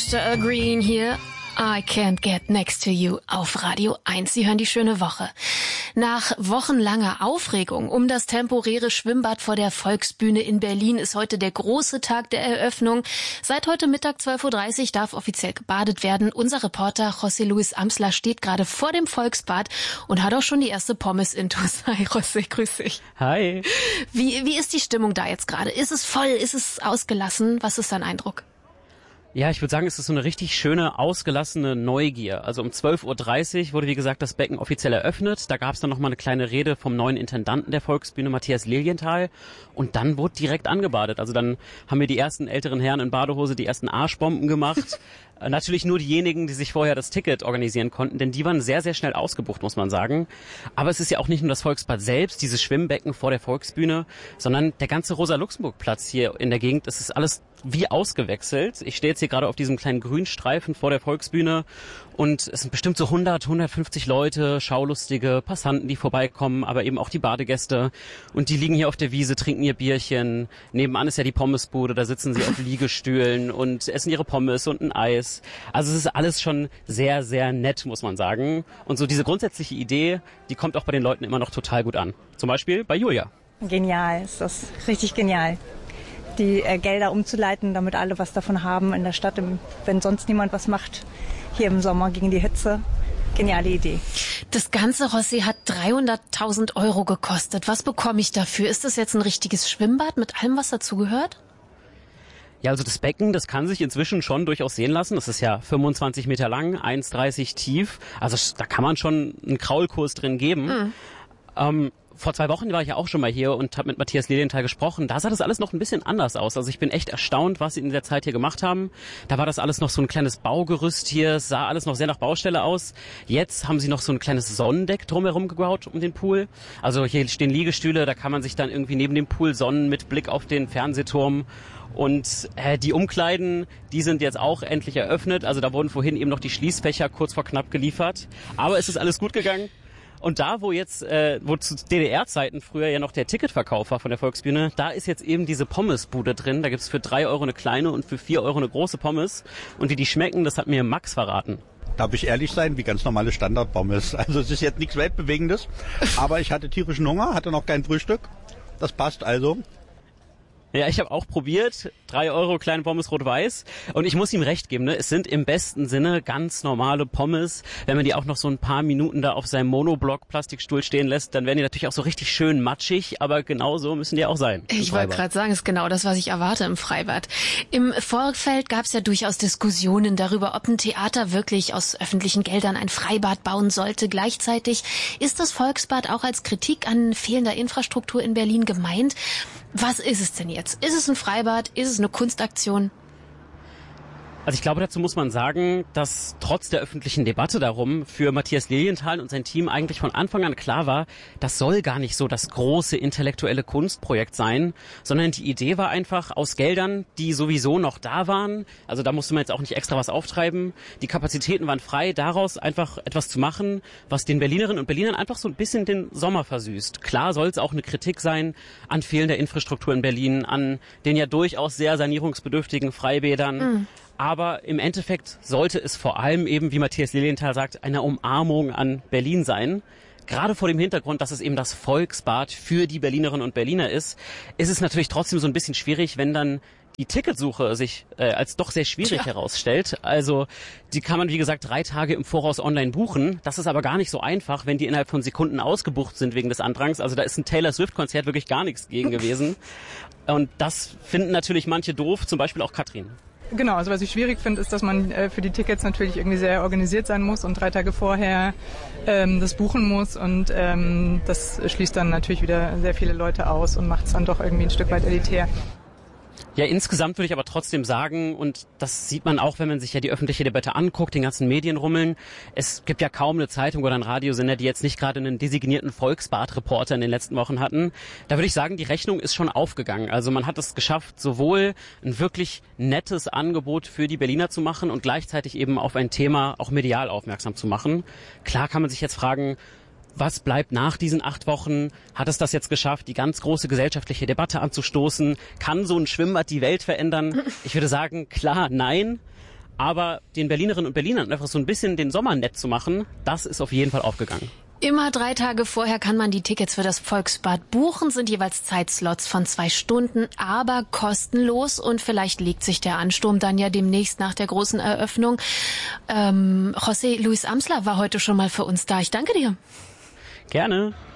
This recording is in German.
Mr. Green hier. I can't get next to you auf Radio 1. Sie hören die schöne Woche. Nach wochenlanger Aufregung um das temporäre Schwimmbad vor der Volksbühne in Berlin ist heute der große Tag der Eröffnung. Seit heute Mittag 12.30 Uhr darf offiziell gebadet werden. Unser Reporter José Luis Amsler steht gerade vor dem Volksbad und hat auch schon die erste Pommes intus. Hi José, grüß dich. Hi. Wie ist die Stimmung da jetzt gerade? Ist es voll? Ist es ausgelassen? Was ist dein Eindruck? Ja, ich würde sagen, es ist so eine richtig schöne, ausgelassene Neugier. Also um 12.30 Uhr wurde, wie gesagt, das Becken offiziell eröffnet. Da gab es dann nochmal eine kleine Rede vom neuen Intendanten der Volksbühne, Matthias Lilienthal. Und dann wurde direkt angebadet. Also dann haben wir die ersten älteren Herren in Badehose die ersten Arschbomben gemacht. Natürlich nur diejenigen, die sich vorher das Ticket organisieren konnten, denn die waren sehr, sehr schnell ausgebucht, muss man sagen. Aber es ist ja auch nicht nur das Volksbad selbst, dieses Schwimmbecken vor der Volksbühne, sondern der ganze Rosa-Luxemburg-Platz hier in der Gegend. Es ist alles wie ausgewechselt. Ich stehe jetzt hier gerade auf diesem kleinen Grünstreifen vor der Volksbühne und es sind bestimmt so 150 Leute, Schaulustige, Passanten, die vorbeikommen, aber eben auch die Badegäste. Und die liegen hier auf der Wiese, trinken ihr Bierchen. Nebenan ist ja die Pommesbude, da sitzen sie auf Liegestühlen und essen ihre Pommes und ein Eis. Also es ist alles schon sehr, sehr nett, muss man sagen. Und so diese grundsätzliche Idee, die kommt auch bei den Leuten immer noch total gut an. Zum Beispiel bei Julia. Genial, ist das richtig genial. Die Gelder umzuleiten, damit alle was davon haben in der Stadt, wenn sonst niemand was macht, hier im Sommer gegen die Hitze. Geniale Idee. Das ganze, José, hat 300.000 € gekostet. Was bekomme ich dafür? Ist das jetzt ein richtiges Schwimmbad mit allem, was dazugehört? Ja, also das Becken, das kann sich inzwischen schon durchaus sehen lassen. Das ist ja 25 Meter lang, 1,30 tief. Also da kann man schon einen Kraulkurs drin geben. Vor 2 Wochen war ich ja auch schon mal hier und habe mit Matthias Lilienthal gesprochen. Da sah das alles noch ein bisschen anders aus. Also ich bin echt erstaunt, was sie in der Zeit hier gemacht haben. Da war das alles noch so ein kleines Baugerüst hier. Es sah alles noch sehr nach Baustelle aus. Jetzt haben sie noch so ein kleines Sonnendeck drumherum gebaut um den Pool. Also hier stehen Liegestühle, da kann man sich dann irgendwie neben dem Pool sonnen mit Blick auf den Fernsehturm. Und die Umkleiden, die sind jetzt auch endlich eröffnet. Also da wurden vorhin eben noch die Schließfächer kurz vor knapp geliefert. Aber es ist alles gut gegangen. Und da, wo zu DDR-Zeiten früher ja noch der Ticketverkauf war von der Volksbühne, da ist jetzt eben diese Pommesbude drin. Da gibt's für 3 € eine kleine und für 4 € eine große Pommes. Und wie die schmecken, das hat mir Max verraten. Darf ich ehrlich sein, wie ganz normale Standardpommes. Also es ist jetzt nichts Weltbewegendes, aber ich hatte tierischen Hunger, hatte noch kein Frühstück. Das passt also. Ja, ich habe auch probiert. 3 € kleine Pommes rot-weiß. Und ich muss ihm recht geben, ne? Es sind im besten Sinne ganz normale Pommes. Wenn man die auch noch so ein paar Minuten da auf seinem Monoblock-Plastikstuhl stehen lässt, dann werden die natürlich auch so richtig schön matschig. Aber genau so müssen die auch sein. Ich wollte gerade sagen, ist genau das, was ich erwarte im Freibad. Im Vorfeld gab es ja durchaus Diskussionen darüber, ob ein Theater wirklich aus öffentlichen Geldern ein Freibad bauen sollte. Gleichzeitig ist das Volksbad auch als Kritik an fehlender Infrastruktur in Berlin gemeint. Was ist es denn jetzt? Ist es ein Freibad? Ist es eine Kunstaktion? Also ich glaube, dazu muss man sagen, dass trotz der öffentlichen Debatte darum für Matthias Lilienthal und sein Team eigentlich von Anfang an klar war, das soll gar nicht so das große intellektuelle Kunstprojekt sein, sondern die Idee war einfach aus Geldern, die sowieso noch da waren, also da musste man jetzt auch nicht extra was auftreiben, die Kapazitäten waren frei, daraus einfach etwas zu machen, was den Berlinerinnen und Berlinern einfach so ein bisschen den Sommer versüßt. Klar soll es auch eine Kritik sein an fehlender Infrastruktur in Berlin, an den ja durchaus sehr sanierungsbedürftigen Freibädern. Aber im Endeffekt sollte es vor allem eben, wie Matthias Lilienthal sagt, eine Umarmung an Berlin sein. Gerade vor dem Hintergrund, dass es eben das Volksbad für die Berlinerinnen und Berliner ist es natürlich trotzdem so ein bisschen schwierig, wenn dann die Ticketsuche sich als doch sehr schwierig herausstellt. Also die kann man, wie gesagt, 3 Tage im Voraus online buchen. Das ist aber gar nicht so einfach, wenn die innerhalb von Sekunden ausgebucht sind wegen des Andrangs. Also da ist ein Taylor Swift-Konzert wirklich gar nichts gegen gewesen. Und das finden natürlich manche doof, zum Beispiel auch Katrin. Genau, also was ich schwierig finde, ist, dass man für die Tickets natürlich irgendwie sehr organisiert sein muss und 3 Tage vorher das buchen muss und das schließt dann natürlich wieder sehr viele Leute aus und macht es dann doch irgendwie ein Stück weit elitär. Ja, insgesamt würde ich aber trotzdem sagen, und das sieht man auch, wenn man sich ja die öffentliche Debatte anguckt, den ganzen Medienrummeln, es gibt ja kaum eine Zeitung oder ein Radiosender, die jetzt nicht gerade einen designierten Volksbad-Reporter in den letzten Wochen hatten. Da würde ich sagen, die Rechnung ist schon aufgegangen. Also man hat es geschafft, sowohl ein wirklich nettes Angebot für die Berliner zu machen und gleichzeitig eben auf ein Thema auch medial aufmerksam zu machen. Klar kann man sich jetzt fragen, was bleibt nach diesen 8 Wochen? Hat es das jetzt geschafft, die ganz große gesellschaftliche Debatte anzustoßen? Kann so ein Schwimmbad die Welt verändern? Ich würde sagen, klar, nein. Aber den Berlinerinnen und Berlinern einfach so ein bisschen den Sommer nett zu machen, das ist auf jeden Fall aufgegangen. Immer 3 Tage vorher kann man die Tickets für das Volksbad buchen, sind jeweils Zeitslots von 2 Stunden, aber kostenlos und vielleicht legt sich der Ansturm dann ja demnächst nach der großen Eröffnung. José Luis Amsler war heute schon mal für uns da. Ich danke dir. Gerne.